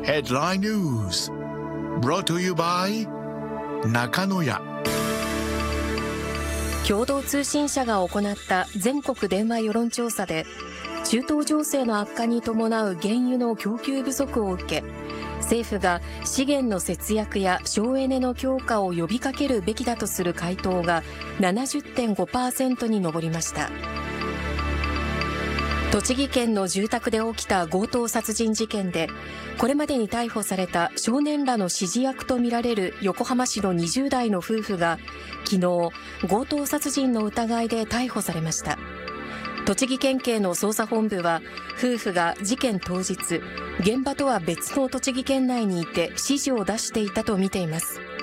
Headline News brought to you by 中野屋。 共同通信社が行った全国電話世論調査で、中東情勢の悪化に伴う原油の供給不足を受け、政府が資源の節約や省エネの強化を呼びかけるべきだとする回答が 70.5% に上りました。栃木県の住宅で起きた強盗殺人事件で、これまでに逮捕された少年らの指示役とみられる横浜市の20代の夫婦が昨日、強盗殺人の疑いで逮捕されました。栃木県警の捜査本部は、夫婦が事件当日、現場とは別の栃木県内にいて指示を出していたとみています。